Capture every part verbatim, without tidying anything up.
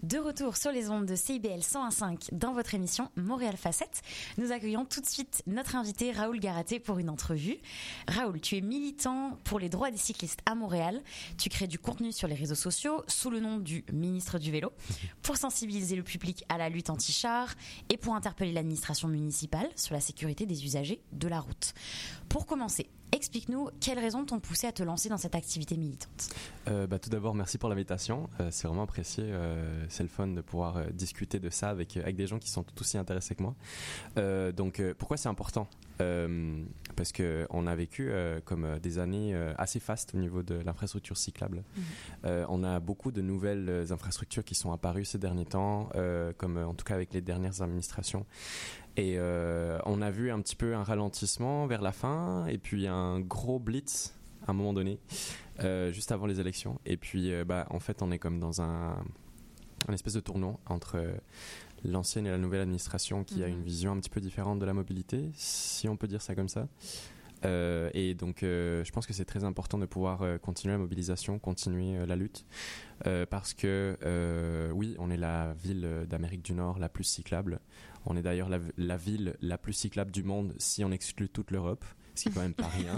De retour sur les ondes de C I B L cent un virgule cinq dans votre émission Montréal Facette. Nous accueillons tout de suite notre invité Raoul Garaté pour une entrevue. Raoul, tu es militant pour les droits des cyclistes à Montréal. Tu crées du contenu sur les réseaux sociaux sous le nom du ministre du vélo pour sensibiliser le public à la lutte anti-char et pour interpeller l'administration municipale sur la sécurité des usagers de la route. Pour commencer, explique-nous quelles raisons t'ont poussé à te lancer dans cette activité militante. Euh, bah, tout d'abord, merci pour l'invitation. Euh, c'est vraiment apprécié. Euh, c'est le fun de pouvoir euh, discuter de ça avec, avec des gens qui sont tout aussi intéressés que moi. Euh, donc, euh, pourquoi c'est important ? euh, Parce qu'on a vécu euh, comme euh, des années euh, assez fastes au niveau de l'infrastructure cyclable. Mmh. Euh, on a beaucoup de nouvelles infrastructures qui sont apparues ces derniers temps, euh, comme euh, en tout cas avec les dernières administrations. Et euh, on a vu un petit peu un ralentissement vers la fin et puis un gros blitz à un moment donné, euh, juste avant les élections. Et puis, euh, bah, en fait, on est comme dans un, un espèce de tournant entre euh, l'ancienne et la nouvelle administration qui mmh. a une vision un petit peu différente de la mobilité, si on peut dire ça comme ça. Euh, et donc, euh, je pense que c'est très important de pouvoir euh, continuer la mobilisation, continuer euh, la lutte, euh, parce que, euh, oui, on est la ville d'Amérique du Nord la plus cyclable. On est d'ailleurs la, la ville la plus cyclable du monde si on exclut toute l'Europe, ce qui est quand même pas rien.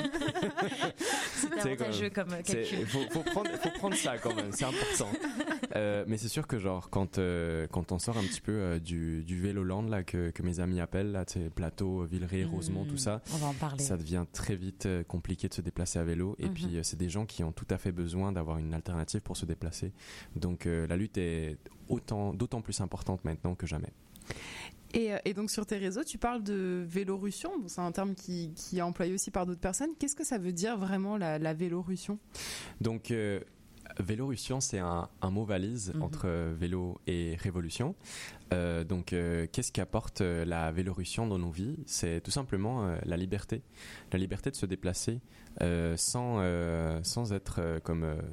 C'est avantageux comme, comme calcul. Il faut, faut, prendre, faut prendre ça quand même, c'est important. Euh, mais c'est sûr que genre quand, euh, quand on sort un petit peu euh, du, du Véloland là, que, que mes amis appellent, là, Plateau, Villeray, Rosemont, mmh, tout ça, on va en parler. Ça devient très vite euh, compliqué de se déplacer à vélo. Et mmh. puis euh, c'est des gens qui ont tout à fait besoin d'avoir une alternative pour se déplacer. Donc euh, la lutte est autant, d'autant plus importante maintenant que jamais. Et, et donc sur tes réseaux, tu parles de vélorussion. Bon, c'est un terme qui, qui est employé aussi par d'autres personnes. Qu'est-ce que ça veut dire vraiment la, la vélorussion ? Donc euh, vélorussion, c'est un, un mot valise mmh. entre euh, vélo et révolution. Euh, donc euh, qu'est-ce qu'apporte euh, la vélorussion dans nos vies ? C'est tout simplement euh, la liberté. La liberté de se déplacer euh, sans, euh, sans être euh, comme... Euh,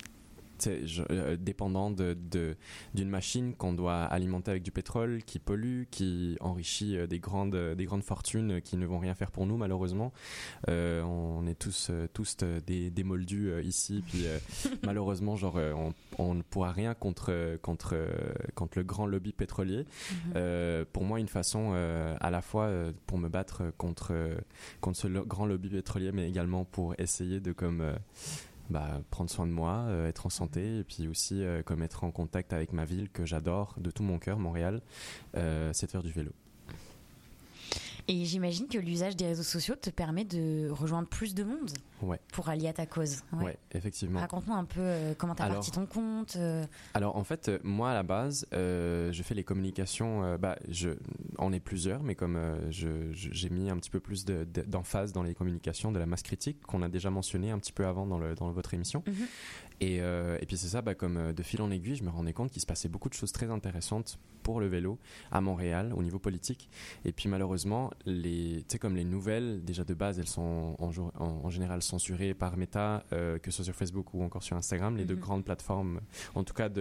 Je, euh, dépendant de, de, d'une machine qu'on doit alimenter avec du pétrole qui pollue, qui enrichit euh, des, grandes, euh, des grandes fortunes qui ne vont rien faire pour nous malheureusement. Euh, on est tous, euh, tous des, des moldus euh, ici, puis euh, malheureusement genre, euh, on, on ne pourra rien contre, contre, contre le grand lobby pétrolier. Mm-hmm. Euh, pour moi, une façon euh, à la fois euh, pour me battre contre, contre ce lo- grand lobby pétrolier, mais également pour essayer de comme... Euh, Bah, prendre soin de moi, euh, être en santé et puis aussi euh, comme être en contact avec ma ville que j'adore de tout mon cœur, Montréal, euh, c'est de faire du vélo. Et j'imagine que l'usage des réseaux sociaux te permet de rejoindre plus de monde ouais. pour allier à ta cause. Ouais, ouais effectivement. Raconte-nous un peu euh, comment t'as alors, parti ton compte. Euh... Alors en fait, moi à la base, euh, je fais les communications. Euh, bah, je, on est plusieurs, mais comme euh, je, je, j'ai mis un petit peu plus de, de, d'emphase dans les communications de la masse critique qu'on a déjà mentionné un petit peu avant dans, le, dans votre émission. Mm-hmm. Et, euh, et puis c'est ça, bah, comme de fil en aiguille, je me rendais compte qu'il se passait beaucoup de choses très intéressantes pour le vélo à Montréal au niveau politique. Et puis malheureusement, les, tu sais, comme les nouvelles, déjà de base, elles sont en, en, en général censurées par Meta, euh, que ce soit sur Facebook ou encore sur Instagram, les mm-hmm. deux grandes plateformes, en tout cas de